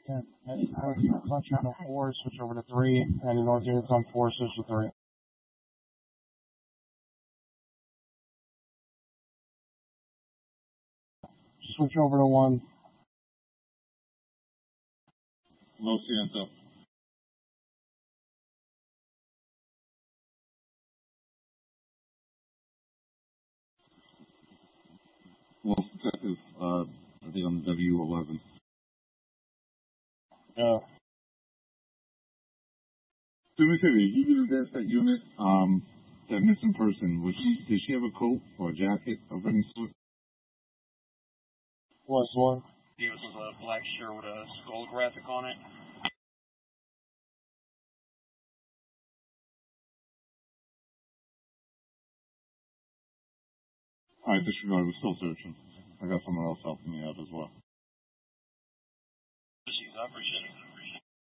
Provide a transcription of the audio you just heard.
10. Clutch on 4, switch over to 3, and North units on 4, switch to 3. Switch over to 1. Low stance up. Well, detective, I think I'm W11. Yeah. Do me a favor, you can address that unit, that missing person, did she have a coat or a jacket of any sort? What's one? It was a black shirt with a skull graphic on it. Alright, disregard, we're still searching. I got someone else helping me out as well. I appreciate it.